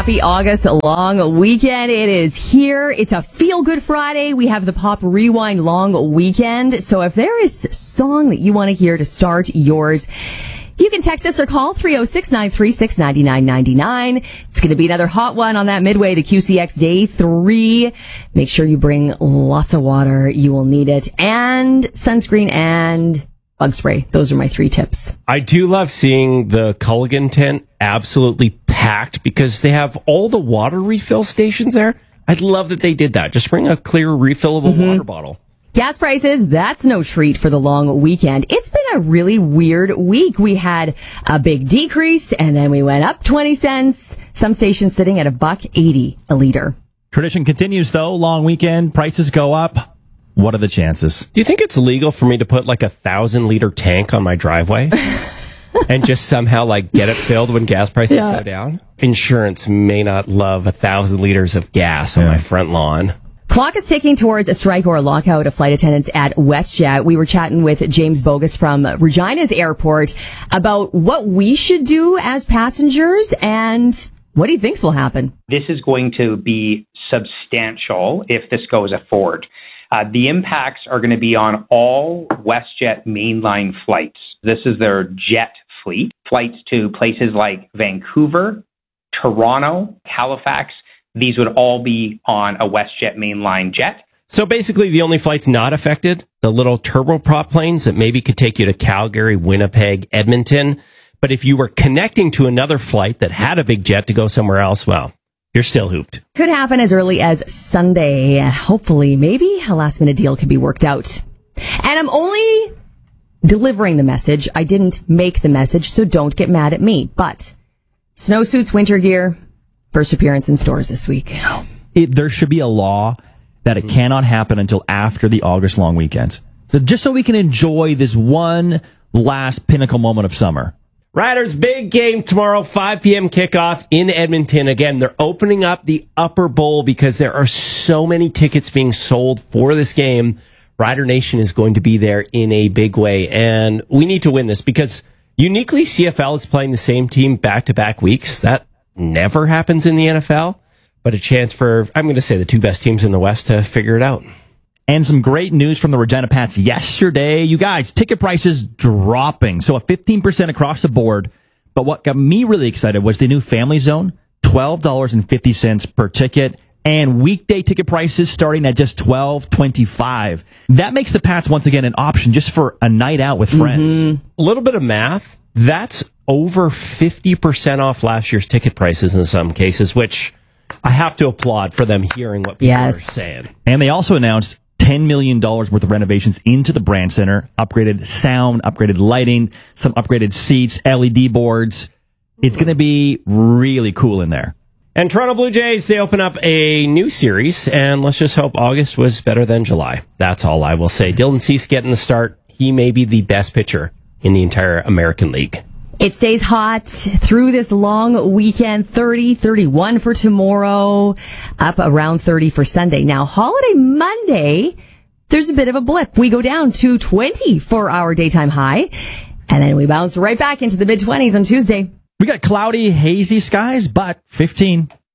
Happy August long weekend. It is here. It's a feel-good Friday. We have the Pop Rewind long weekend. So if there is a song that you want to hear to start yours, you can text us or call 306-936-9999. It's going to be another hot one on that midway, the QCX Day 3. Make sure you bring lots of water. You will need it. And sunscreen and bug spray. Those are my 3 tips. I do love seeing the Culligan tent absolutely packed because they have all the water refill stations there. I love that they did that. Just bring a clear refillable water bottle. Gas prices, that's no treat for the long weekend. It's been a really weird week. We had a big decrease and then we went up 20 cents. Some stations sitting at $1.80 a liter. Tradition continues though. Long weekend, prices go up. What are the chances? Do you think it's legal for me to put like 1,000-liter tank on my driveway and just somehow like get it filled when gas prices go down? Insurance may not love 1,000 liters of gas on my front lawn. Clock is ticking towards a strike or a lockout of flight attendants at WestJet. We were chatting with James Bogus from Regina's airport about what we should do as passengers and what he thinks will happen. This is going to be substantial if this goes forward. The impacts are going to be on all WestJet mainline flights. This is their jet fleet. Flights to places like Vancouver, Toronto, Halifax. These would all be on a WestJet mainline jet. So basically the only flights not affected, the little turboprop planes that maybe could take you to Calgary, Winnipeg, Edmonton. But if you were connecting to another flight that had a big jet to go somewhere else, well, you're still hooped. Could happen as early as Sunday. Hopefully, maybe a last-minute deal can be worked out. And I'm only delivering the message. I didn't make the message, so don't get mad at me. But snowsuits, winter gear, first appearance in stores this week. There should be a law that it cannot happen until after the August long weekend. So just so we can enjoy this one last pinnacle moment of summer. Riders, big game tomorrow, 5 p.m. kickoff in Edmonton. Again, they're opening up the upper bowl because there are so many tickets being sold for this game. Rider Nation is going to be there in a big way, and we need to win this because uniquely CFL is playing the same team back-to-back weeks. That never happens in the NFL, but a chance for, I'm going to say, the 2 best teams in the West to figure it out. And some great news from the Regina Pats yesterday. You guys, ticket prices dropping. So a 15% across the board. But what got me really excited was the new Family Zone, $12.50 per ticket. And weekday ticket prices starting at just $12.25. That makes the Pats once again an option just for a night out with friends. A little bit of math. That's over 50% off last year's ticket prices in some cases, which I have to applaud for them hearing what people are saying. And they also announced $10 million worth of renovations into the Brand Center, upgraded sound, upgraded lighting, some upgraded seats, LED boards. It's going to be really cool in there. And Toronto Blue Jays, they open up a new series, and let's just hope August was better than July. That's all I will say. Dylan Cease getting the start. He may be the best pitcher in the entire American League. It stays hot through this long weekend, 30, 31 for tomorrow, up around 30 for Sunday. Now, holiday Monday, there's a bit of a blip. We go down to 20 for our daytime high, and then we bounce right back into the mid-20s on Tuesday. We got cloudy, hazy skies, but 15.